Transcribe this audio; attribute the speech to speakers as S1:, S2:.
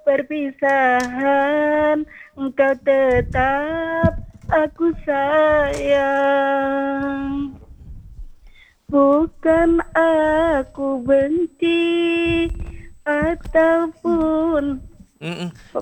S1: perpisahan, engkau tetap aku sayang. Bukan aku benci ataupun
S2: Mm-mm.